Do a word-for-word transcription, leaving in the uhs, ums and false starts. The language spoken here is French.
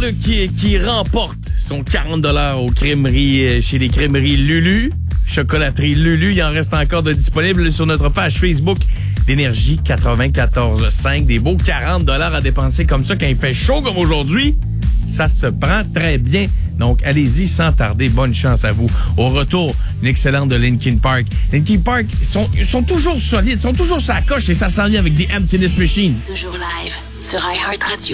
Pierre-Luc qui, qui remporte son quarante dollars aux crèmeries, chez les crèmeries Lulu. Chocolaterie Lulu, il en reste encore de disponibles sur notre page Facebook d'Énergie quatre-vingt-quatorze cinq. Des beaux quarante dollars à dépenser comme ça quand il fait chaud comme aujourd'hui. Ça se prend très bien. Donc, allez-y sans tarder. Bonne chance à vous. Au retour, une excellente de Linkin Park. Linkin Park sont, sont toujours solides, sont toujours sur la coche et ça s'en vient avec des Emptiness Machine. Toujours live sur iHeartRadio.